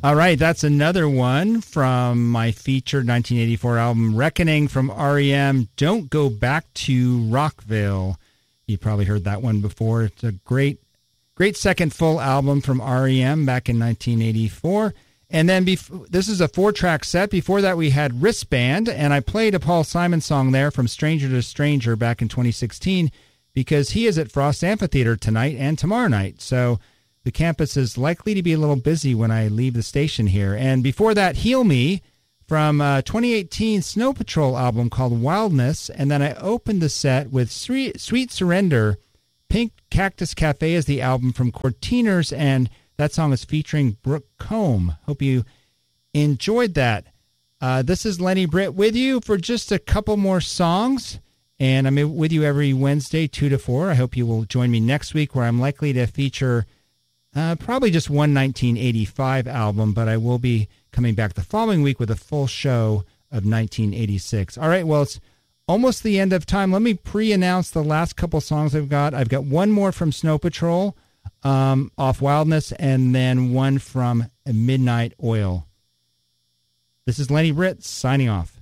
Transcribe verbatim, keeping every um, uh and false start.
All right, that's another one from my featured nineteen eighty-four album, Reckoning, from R E M, Don't Go Back to Rockville. You probably heard that one before. It's a great, great second full album from R E M back in nineteen eighty-four. And then bef- this is a four-track set. Before that, we had Wristband, and I played a Paul Simon song there from Stranger to Stranger back in twenty sixteen because he is at Frost Amphitheater tonight and tomorrow night. So the campus is likely to be a little busy when I leave the station here. And before that, Heal Me from a twenty eighteen Snow Patrol album called Wildness. And then I opened the set with Sweet, Sweet Surrender. Pink Cactus Cafe is the album from Cortiners, and that song is featuring Brooke Combe. Hope you enjoyed that. Uh, this is Lenny Britt with you for just a couple more songs. And I'm with you every Wednesday, two to four. I hope you will join me next week, where I'm likely to feature Uh, probably just one nineteen eighty-five album, but I will be coming back the following week with a full show of nineteen eighty-six. All right, well, it's almost the end of time. Let me pre-announce the last couple songs I've got. I've got one more from Snow Patrol um, off Wildness, and then one from Midnight Oil. This is Lenny Britt signing off.